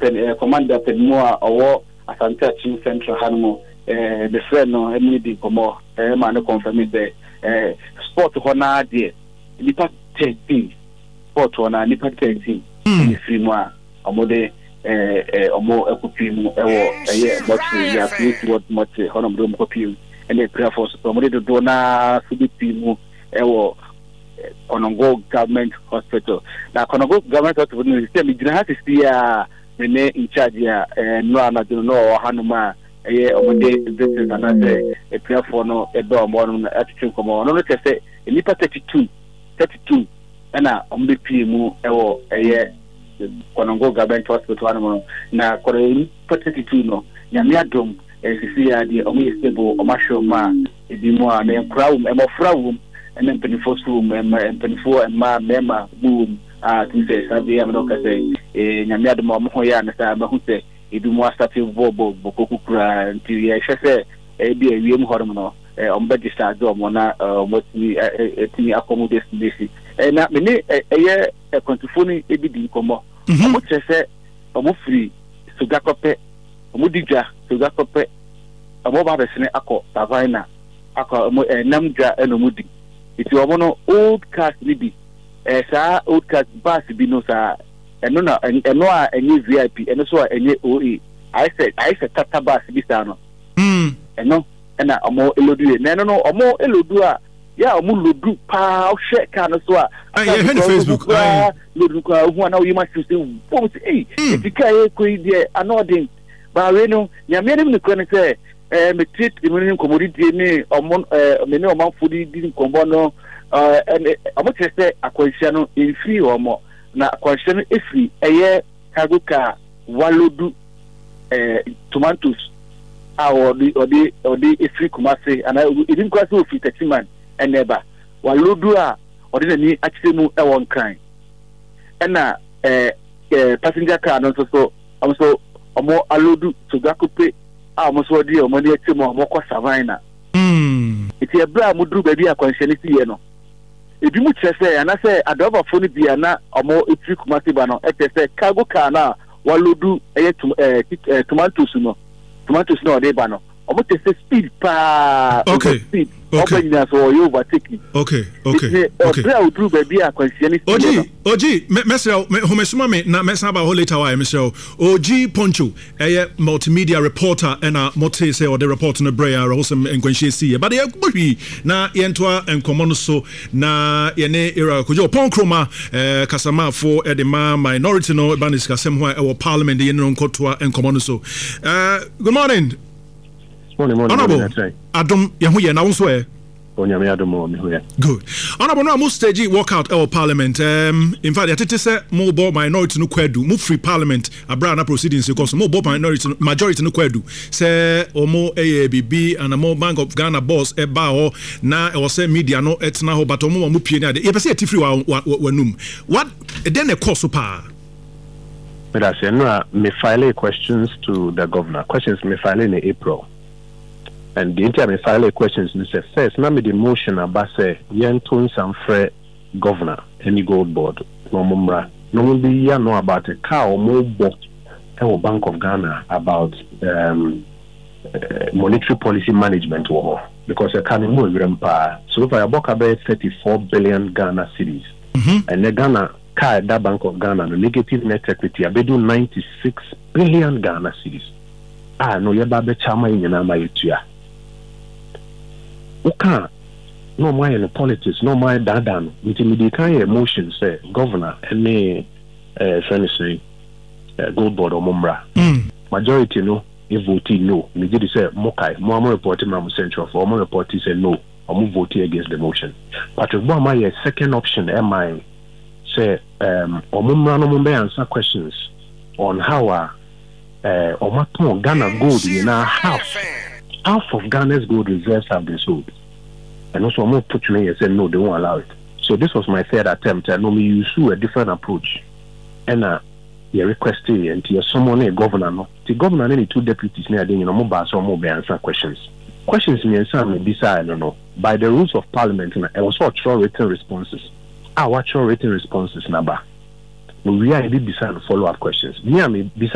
commander Penmoa or Asante Chin Central Hanmo, the friend no Emily Pomo, man confirm the sport honor dear. Nipa 13 sport honor Nipa 13 in free moa omode omo ekupim boxing ya create what much honor dom kopim and the prayer for omode do na subipimu Konongo Government Hospital. Now Konongo Government Hospital is still in in charge here no Hanuma this is another a prayer for no a door morning attitude come on. No say Nipa 32 and ombe PMU Konongo Government Hospital na Korean 32 no Yamia Dom CCR the only stable Omasho ma Edimo and crowd and more and then 24 room and 24 and ma mema boom to say Sabi am no say nyamia de mo hoya na sa ba hu say edu mo start bobo bokoku kura nti ye hwese bi awiem horom no register do mo na mo ti accommodate this na me ni eye kontifoni ebidi komo mo chese mo free sugakope mo digwa sugakope mo ba be sene akọ savana akọ namja enomudi it you want old cars libi sa old cars bus bi no sa eno na eno a enye VIP eno so a enye OE I said tata bus bi sa no eno na omo elodu na no omo elodu a ya omo lodu pa o hwe ka no so a yeah Facebook lodu ka hu na o yima say bom say etika e ko ide anodin ba we no nyame nem ne ko ne say me treat the commodity ni omon me ni oman fudi di nkombo no omo chese akwanhia no enfiri omo na akwanhia no efiri eye kaguka walodu tomatoes odi efiri kumase ana edin kwase ofi tachiman eneba walodu a odi na ni achemu ewon kan na passenger car no so omo alodu sugakupe almost what dear money to more savannah. It's a bra mudru baby a conscientiously no. If you much say, and I say, I don't have funny biana or more if you come to say, cargo cana, what will do tomatoes no, they bano. Or what is the speed pa? Okay. Speed. Okay. Or you overtaking. Okay. Bra drew baby a conscientiously. OG, Messel, Homesuma, na Messaba later, Messel, OG Poncho, a multimedia reporter, and a mote say or the report on the Brea, also and when she see, but the Bushi, na Yentua and Comonoso, na Yene era, Kujo Poncroma, Casama for Edema, minority no, Baniska, somewhere our parliament, the Yenon Kotua and Comonoso. Good morning. Morning. Honorable Adam Yahuya now swear. Good. Honorable no most stage walkout our parliament. In fact, I tell say more minority no kwedu, move free parliament, abrana proceedings because more majority no kwedu. Say or more AABB and a more Bank of Ghana boss eba na or say media no etna ho but more mu pie na de. You say tifri wanum. What then a course pa? But I say no me file questions to the governor. Questions me file in April. And the interim file questions and say first, now the motion about say yen tone some free governor any gold board no mumra no be ya know about a car or more book Bank of Ghana about monetary policy management war because I can't move remember so if I book about 34 billion Ghana cedis and the Ghana car that Bank of Ghana the negative net equity I do 96 billion Ghana cedis no ya babe chama ina ma yetua okay no my in politics no my dadan with the kind of emotion say governor any say gold board or mumra majority no if vote no me did say mokai mo reporting from central for mo reporting say no or mo vote against the motion but if my second option am I say or mumra no mumbe answer questions on how or maton Ghana gold in half of Ghana's gold reserves have been sold. And also, I'm going to put me and say, no, they won't allow it. So this was my third attempt. I know me use a different approach. And you requested and you're someone a governor. No, the governor and the two deputies near the mobile so mobile answer questions. Questions me and some decide, I don't know. By the rules of parliament, I was actual written responses. Our actual written responses number. We really decide follow-up questions. Me, I mean,